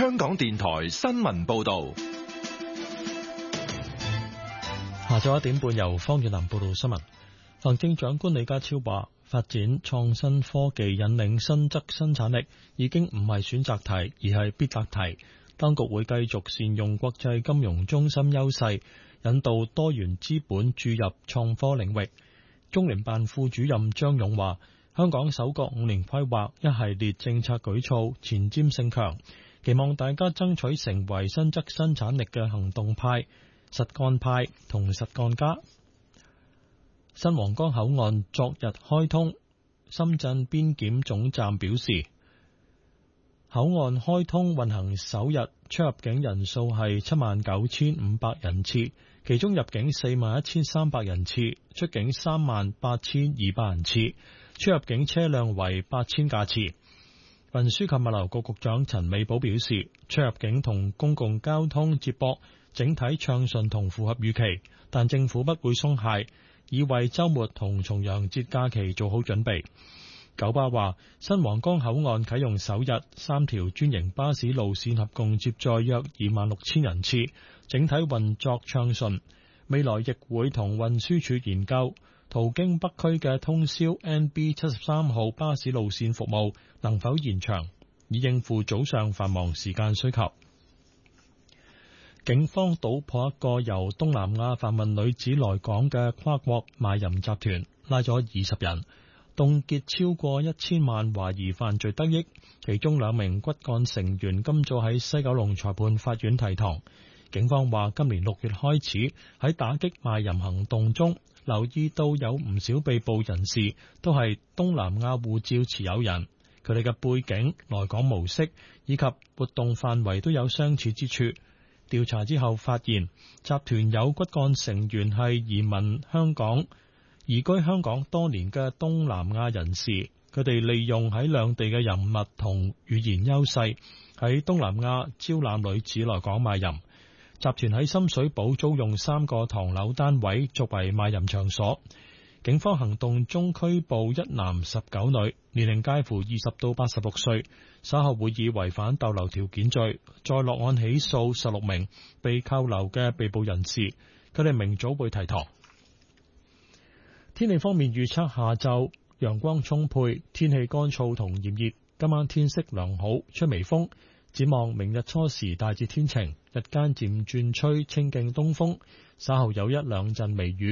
香港電台新聞報道。 下晝1點半由方遠南報道新聞。行政長官李家超話，發展創新科技引領新質生產力已經唔係選擇題，而係必答題。當局會繼續善用國際金融中心優勢，引導多元資本注入創科領域。中聯辦副主任張勇話，香港首個5年規劃一系列政策舉措前瞻性強，期望大家爭取成為新質生產力嘅行動派、實幹派同實幹家。新皇崗口岸昨日開通，深圳邊檢總站表示，口岸開通運行首日出入境人數係79,500人次，其中入境41,300人次，出境38,200人次，出入境車輛為8,000架次。運輸及物流局局長陳美寶表示，出入境同公共交通接駁整體暢順同符合預期，但政府不會鬆懈，已為週末同重陽節假期做好準備。九巴話，新皇崗口岸啟用首日，3條專營巴士路線合共接載約26,000人次，整體運作暢順。未來亦會同運輸署研究途經北區嘅通宵 NB73 號巴士路線服務能否延長，以應付早上繁忙時間需求。警方搗破一個由東南亞販運女子來港嘅跨國賣淫集團，拉咗20人，凍結超過1000萬懷疑犯罪得益，其中2名骨幹成員今早喺西九龍裁判法院提堂。警方話，今年6月開始喺打擊賣淫行動中，留意到有唔少被捕人士都係東南亞護照持有人，佢哋嘅背景、來港模式以及活動範圍都有相似之處。調查之後發現，集團有骨幹成員係移居香港多年嘅東南亞人士，佢哋利用喺兩地嘅人脈同語言優勢，喺東南亞招攬女子來港賣淫。集團喺深水埗租用3個唐樓單位作為賣淫場所。警方行動中拘捕1男19女，年齡介乎20到86歲，稍後會以違反逗留條件罪再落案起訴16名被扣留嘅被捕人士，佢哋明早會提堂。天氣方面預測，下晝陽光充沛，天氣乾燥同炎熱，今晚天色良好，吹微風。展望明日初時大致天晴，日間漸轉吹清勁東風，稍後有1-2陣微雨。